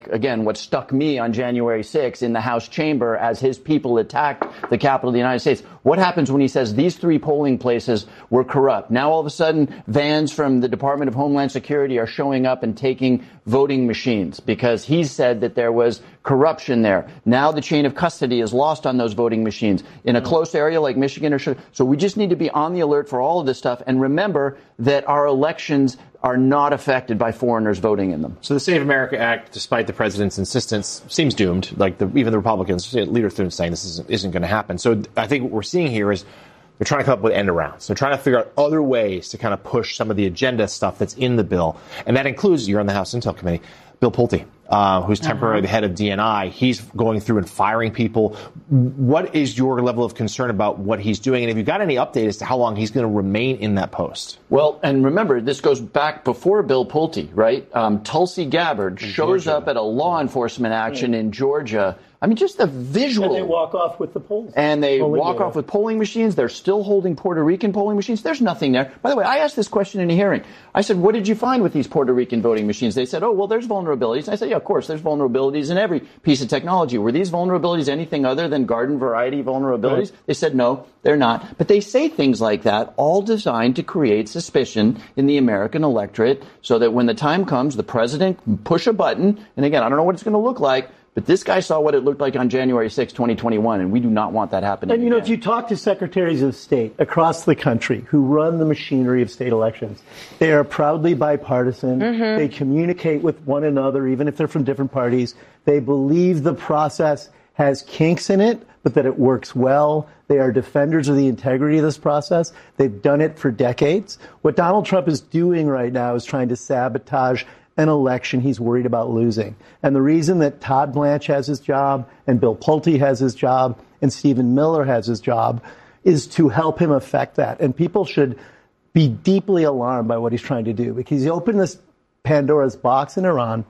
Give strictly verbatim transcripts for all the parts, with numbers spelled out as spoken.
again, what stuck me on January sixth in the House chamber as his people attacked the Capitol of the United States. What happens when he says these three polling places were corrupt? Now, all of a sudden, vans from the Department of Homeland Security are showing up and taking voting machines because he said that there was corruption there. Now the chain of custody is lost on those voting machines in a close area like Michigan. or So we just need to be on the alert for all of this stuff and remember that our elections are not affected by foreigners voting in them. So the Save America Act, despite the president's insistence, seems doomed. Like the, even the Republicans, Leader Thune saying this isn't, isn't going to happen. So I think what we're seeing here is they're trying to come up with end arounds. They're trying to figure out other ways to kind of push some of the agenda stuff that's in the bill. And that includes, you're on the House Intel Committee, Bill Pulte, uh, who's temporarily uh-huh. the head of D N I. He's going through and firing people. What is your level of concern about what he's doing? And have you got any update as to how long he's going to remain in that post? Well, and remember, this goes back before Bill Pulte, right? Um, Tulsi Gabbard in shows Georgia. up at a law enforcement action yeah. in Georgia. I mean, just the visual. And they walk off with the polls. And they polling walk data. off with polling machines. They're still holding Puerto Rican polling machines. There's nothing there. By the way, I asked this question in a hearing. I said, what did you find with these Puerto Rican voting machines? They said, oh, well, there's vulnerabilities. I said, yeah, of course, there's vulnerabilities in every piece of technology. Were these vulnerabilities anything other than garden variety vulnerabilities? Right. They said, no, they're not. But they say things like that, all designed to create suspicion in the American electorate so that when the time comes, the president can push a button. And again, I don't know what it's going to look like. But this guy saw what it looked like on January sixth, twenty twenty-one, and we do not want that happening And, you know, again. if you talk to secretaries of state across the country who run the machinery of state elections, they are proudly bipartisan. Mm-hmm. They communicate with one another, even if they're from different parties. They believe the process has kinks in it, but that it works well. They are defenders of the integrity of this process. They've done it for decades. What Donald Trump is doing right now is trying to sabotage an election he's worried about losing. And the reason that Todd Blanche has his job and Bill Pulte has his job and Stephen Miller has his job is to help him affect that. And people should be deeply alarmed by what he's trying to do because he opened this Pandora's box in Iran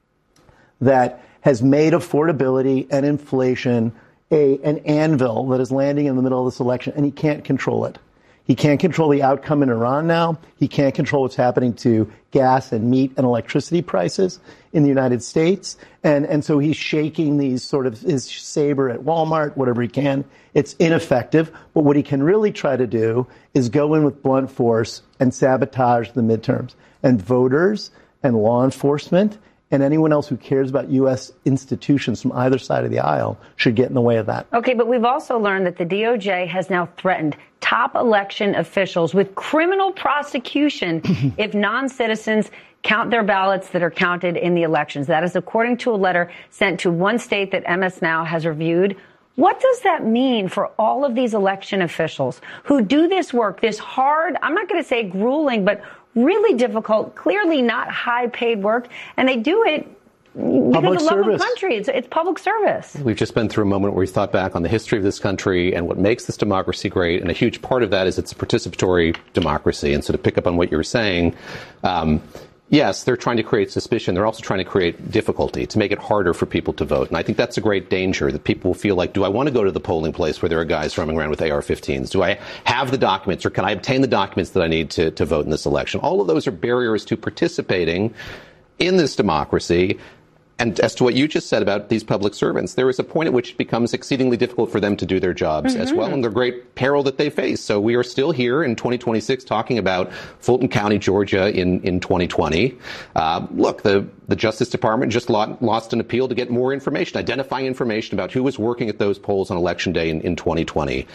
that has made affordability and inflation a an anvil that is landing in the middle of this election, and he can't control it. He can't control the outcome in Iran now. He can't control what's happening to gas and meat and electricity prices in the United States. And, and so he's shaking these sort of his saber at Walmart, whatever he can. It's ineffective. But what he can really try to do is go in with blunt force and sabotage the midterms. And voters and law enforcement and anyone else who cares about U S institutions from either side of the aisle should get in the way of that. Okay, but we've also learned that the D O J has now threatened top election officials with criminal prosecution if non-citizens count their ballots that are counted in the elections. That is according to a letter sent to one state that M S Now has reviewed. What does that mean for all of these election officials who do this work, this hard, I'm not going to say grueling, but really difficult, clearly not high-paid work, and they do it because of love of country. It's, it's public service. We've just been through a moment where we thought back on the history of this country and what makes this democracy great, and a huge part of that is it's a participatory democracy. And so to pick up on what you were saying, um, yes, they're trying to create suspicion. They're also trying to create difficulty to make it harder for people to vote. And I think that's a great danger, that people will feel like, do I want to go to the polling place where there are guys roaming around with A R fifteens? Do I have the documents, or can I obtain the documents that I need to, to vote in this election? All of those are barriers to participating in this democracy. And as to what you just said about these public servants, there is a point at which it becomes exceedingly difficult for them to do their jobs mm-hmm. as well, and the great peril that they face. So we are still here in twenty twenty-six talking about Fulton County, Georgia in, in twenty twenty. Uh, look, the, the Justice Department just lo- lost an appeal to get more information, identifying information about who was working at those polls on Election Day in, in twenty twenty.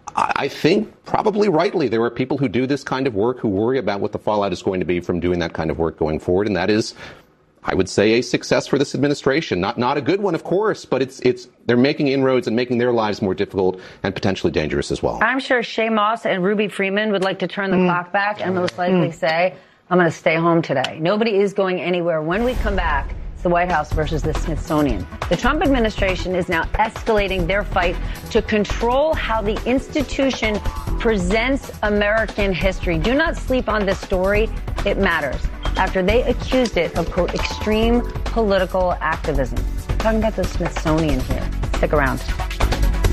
I think probably rightly there are people who do this kind of work who worry about what the fallout is going to be from doing that kind of work going forward, and that is, I would say, a success for this administration. Not not a good one, of course, but it's it's they're making inroads and making their lives more difficult and potentially dangerous as well. I'm sure Shay Moss and Ruby Freeman would like to turn the mm. clock back and most likely mm. say, I'm going to stay home today. Nobody is going anywhere. When we come back, it's the White House versus the Smithsonian. The Trump administration is now escalating their fight to control how the institution presents American history. Do not sleep on this story. It matters. After they accused it of, quote, extreme political activism. We're talking about the Smithsonian here. Stick around.